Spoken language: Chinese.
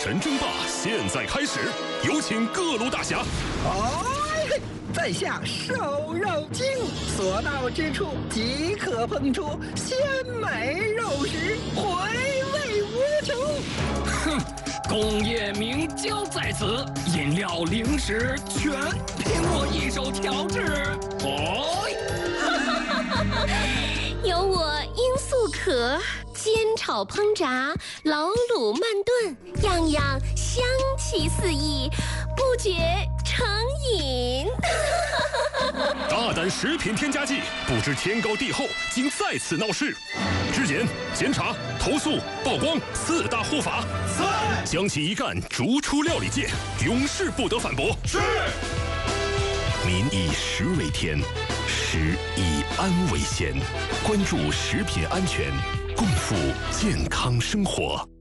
神争霸现在开始，有请各路大侠。 哎，在下瘦肉精，所到之处即可烹出鲜美肉食，回味无穷。 哼，工业名焦在此，饮料零食全凭我一手调制。哦， 有我罂粟壳，煎炒烹炸，老卤慢炖，样样香气四溢，不觉成瘾。 大胆食品添加剂，不知天高地厚，竟再次闹事。质检、检查、投诉、曝光4大护法，将其一干逐出料理界，永世不得反驳。是。民以食为天，食以安为先。关注食品安全，共赴健康生活。